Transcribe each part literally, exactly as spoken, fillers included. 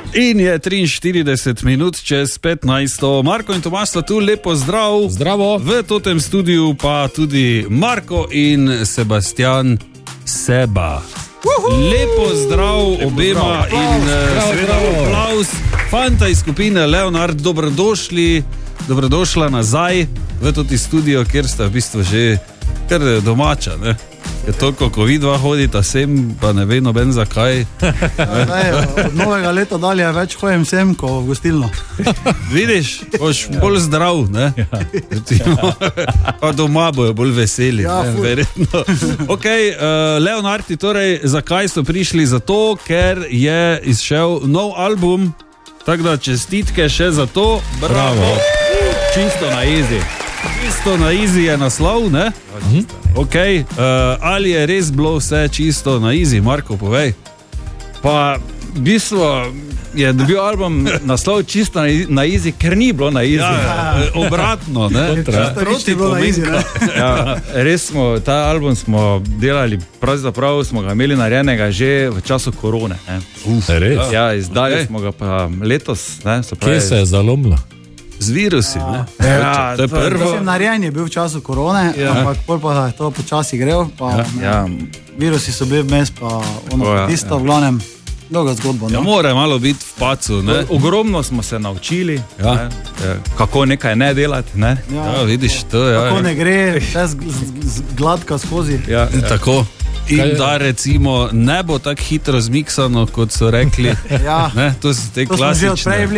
In je triinštirideset minut čez petnajsto. Marko in Tomaž sta tu, lepo zdrav. Zdravo. V totem studiu pa tudi Marko in Sebastian Seba. Uhu. Lepo zdrav lepo obema zdrav. In zdrav, seveda aplauz. Fanta iz skupine Leonard, dobrodošli, dobrodošla nazaj v toti studio, kjer sta v bistvu že kar domača, ne? Je toliko, ko vidva hodita sem, pa ne ve noben zakaj. Ne, od novega leta dalje več hojem sem, ko v gostilno. Vidiš, boš bolj zdrav, ne? Pa doma bojo bolj veseli. Ja, ne, verjetno. Ok, uh, Leonardi, torej, zakaj so prišli? Zato, ker je izšel nov album, tako da čestitke še za to. Bravo. Čisto na easy. Čisto na easy je naslov, ne? Mhm. Ok, uh, ali je res bilo vse čisto na easy? Marko, povej. Pa v bistvu je dobil album naslov čisto na easy, ker ni bilo na easy. Ja, obratno, ne? Proti bilo na easy, ne? Ja, res smo, ta album smo delali, pravzaprav smo ga imeli narejenega že v času korone. Ne? Uf, res? Ja, izdali okay. smo ga pa letos. Ne, so pravi, kje se je zalomilo? Z virusi, ne? Ja, to je prvo. Mislim, narejen je bil v času korone, ja. Ampak pol pa je to počasi grel, pa ja. Ja. Virusi so bili vmes, pa ono oh, ja. Tisto, ja. V glavnem, dolga zgodba. No? Ja, mora malo biti v pacu, ne? Ogromno smo se naučili, ja. ne? Kako nekaj ne delati, ne? Ja, ja vidiš, to je. Kako ja. ne gre, vse z, z, z, gladka skozi. Ja, ja. Tako. In da recimo ne bo tako hitro zmiksano, kot so rekli. Ja. Ne, to so te to klasične,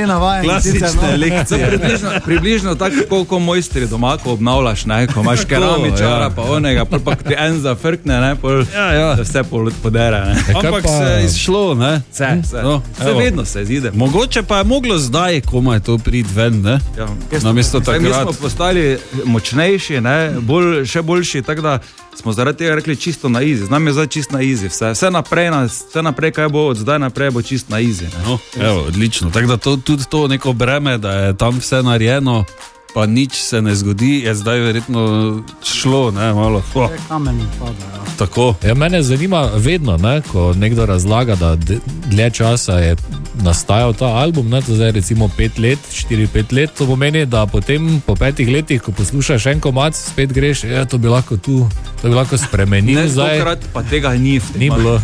klasične no. lekcije. Približno, približno tako, kot mojstri doma, ko obnavljaš, ne, ko imaš keramičara, ja. Pa onega, pa ko ti en zafrkne, ne, pol, ja, ja. Da vse podere. Ne. Ampak pa... se je izšlo, ne? Vse, vse. No, vse vedno se izide. Mogoče pa je moglo zdaj, komaj to priti ven, ne? Ja. Namesto takrat. Mi smo postali močnejši, ne, bolj, še boljši, tako da smo zaradi tega rekli čisto na easy. Znam je zdaj čisto na easy. Vse, vse, naprej, vse naprej, kaj bo od zdaj naprej, bo čisto na easy. No, evo, odlično. Tako da to, tudi to neko breme, da je tam vse narejeno, pa nič se ne zgodi, je zdaj verjetno šlo, ne, malo. Oh. Kamen pada, ja. Tako. Ja, mene zanima vedno, ne, ko nekdo razlaga, da dlje časa je nastajal ta album, ne, to zdaj recimo pet let, štiri, pet let, to pomeni, da potem po petih letih, ko poslušaš en komad, spet greš, ja, to bi lahko tu, to bi lahko spremenil. Ne, zdaj. Tokrat pa tega ni. Ni bilo.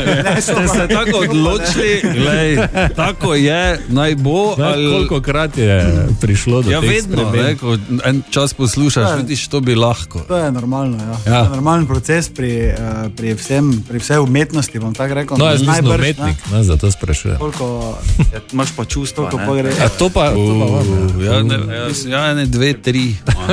Ste se tako odločili, glej, tako je, naj bo. Ne, ali... Koliko krat je prišlo do ja, teh vedno, spremen. Ne, ko en čas poslušaš, ja, vidiš, to bi lahko. To je normalno, ja. Ja. To je normalen proces pri, uh, pri, vsem, pri vsej umetnosti, bom tako rekel. No, jaz nisem umetnik, ne, zato sprašujem. Koliko... Ja, imaš pa čustva, koliko ne? A to pa... To pa vam, uh, ja, ne, ja, ne, dve, tri.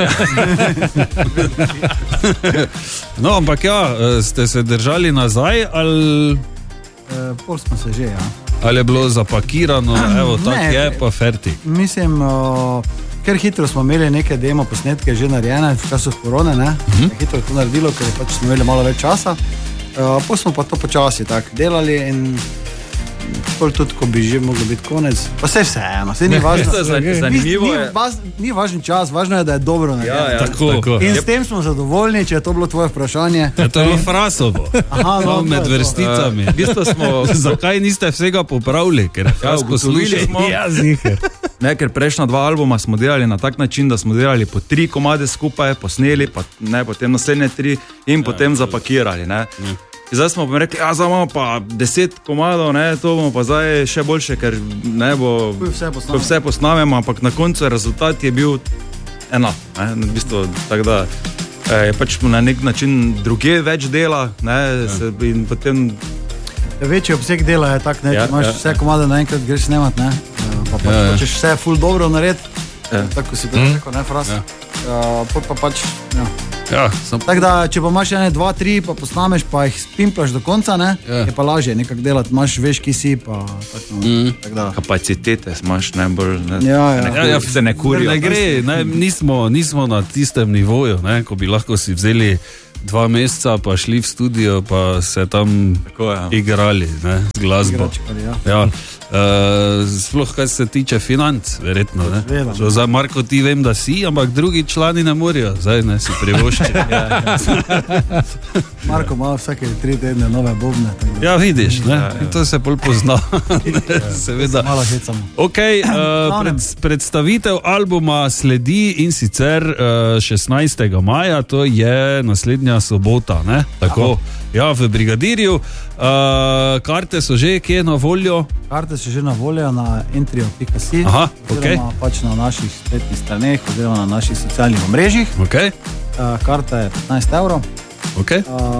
No, ampak ja, ste se držali nazaj, ali... Uh, pol smo se že, ja. Ali je bilo zapakirano, evo, tak je, pa fertik. Mislim, uh, ker hitro smo imeli neke demo posnetke že narejene v času korone, ne? Uh-huh. Hitro je to naredilo, ker pač smo imeli malo več časa. Uh, pa smo pa to počasi tak delali in pol tudi, ko bi že moglo biti konec. Pa vse vseeno, vse ni važno. Zanimivo je. Ni, ni važen čas, važno je, da je dobro narejeno. Ja, ja, tako, tako. In s tem smo zadovoljni, če je to bilo tvoje vprašanje. Ja, to je bilo frasovo. Aha, no, med to vrsticami. Uh, smo... Zakaj niste vsega popravili? Ker ja, poslušali smo. Ja, ziher. Ne, ker prejšnja dva albuma smo delali na tak način, da smo delali po tri komade skupaj, posneli, pa ne, potem naslednje tri in ja, potem ja, zapakirali. Ne. Ja. Zdaj smo pa rekli, ja, zdaj imamo pa deset komadov, ne, to bomo pa zdaj še boljše, ker ne bo vse, vse posnamemo, ampak na koncu rezultat je bil enak. Ne, v bistvu, tako da je pač na nek način druge več dela, ne, ja. Se, in potem... Večji obseg dela je tak, ne, ja, če imaš ja. Vse komade naenkrat greš snemat, ne, pa pač ja, ja. Hočeš vse ful dobro narediti, ja. Tako si to rekel, ne, fras, ja. uh, pa, pa pač, ja. Ja, sem... Tako da, če pa imaš ene, dva, tri, pa posnameš, pa jih spimplaš do konca, ne, ja. Je pa lažje nekako delati, imaš, veš, ki si, pa tako, mm. tak da. Kapacitete imaš najbolj, ne, ja, ja. Ne, ja, ja, se ne kurijo. Ne gre, ne, nismo, nismo na tistem nivoju, ne, ko bi lahko si vzeli dva meseca, pa šli v studio, pa se tam Tako, ja. igrali, ne, z glasbo. Igračkali, ja. Ja. Uh, sploh, kar se tiče financ, verjetno. Ne? Zdaj, Marko, ti vem, da si, ampak drugi člani ne morejo, zdaj ne si privošči. Marko ima vsake tri tedne nove bobne. Ja, vidiš, ne? Ja, ja. To se bolj pozna. Ne, seveda. Malo hecamo. Okay, uh, pred, predstavitev albuma sledi in sicer uh, šestnajstega maja, to je naslednja sobota. Ne? Tako. Ja, v Brigadirju. Uh, karte so že kje na voljo? Karte so že na voljo na entrio pika si, Aha, okay. pač na naših spletnih straneh oziroma na naših socialnih omrežjih. Okay. Uh, karta je petnajst evrov. Okay.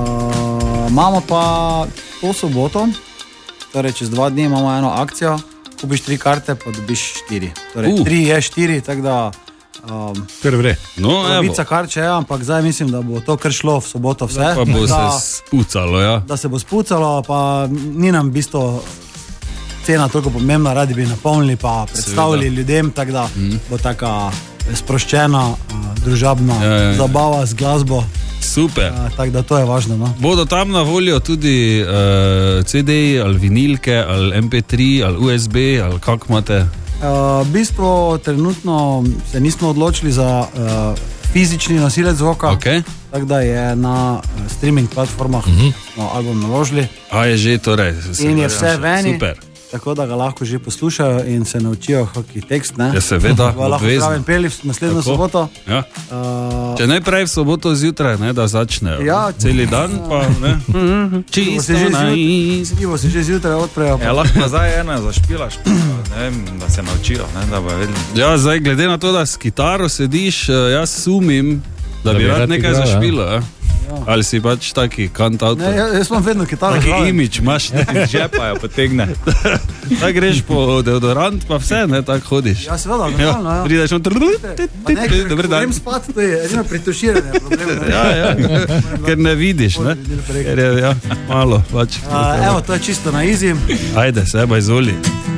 Uh, imamo pa to soboto, torej čez dva dni imamo eno akcijo, kupiš tri karte, pa dobiš štiri. Torej, uh. tri je štiri, tako da Um, kar vre. No, Vica karče, ja, ampak zdaj mislim, da bo to kar šlo v soboto vse. Pa bo da, se spucalo, ja. Da se bo spucalo, pa ni nam v bistvu cena toliko pomembna, radi bi napolnili, pa predstavili Seveda. ljudem, tako da mm. bo taka sproščena, družabna ja, ja, ja. zabava z glasbo. Super. Tako da to je važno. No? Bodo tam na voljo tudi uh, ce de-ji, ali vinilke, ali em pe tri, ali u es be, ali kako imate? Uh, v bistvu trenutno se nismo odločili za uh, fizični nosilec zvoka, okay. tako da je na uh, streaming platformah uh-huh. no, album naložili. A je že torej. In je vse veni, super. Tako da ga lahko že poslušajo in se naučijo kakšen tekst. Ne? Ja, seveda, ga lahko zraven peli v naslednjo tako. soboto. Ja. Uh, Če najprej v soboto zjutraj, ne, da začnejo. Ja, celi dan pa ne. Čisto na iz. Ivo se že zjutraj odprejo. Ja, lahko nazaj eno zašpilaš, pa, ne vem, da se naučijo, ne, da bo vedeli. Ja, zdaj glede na to, da s kitaro sediš, jaz sumim, da, da bi rad nekaj igral, zašpilo. Ja. Ja. Ali si pač taki kantautor? Ne, jaz imam vedno kitaro. Taki imič imaš, ne? Iz žepa jo potegne. Tako greš po deodorant, pa vse, ne, tako hodiš. Ja, seveda, normalno, ja. Prideš on... Dobre dan. Grem spat, to je edino prituširanje problem. Ja, ja, ker ne vidiš, ne? Ker je, ja, malo, pač. Evo, to je čisto na izi. Ajde, seba izvoli.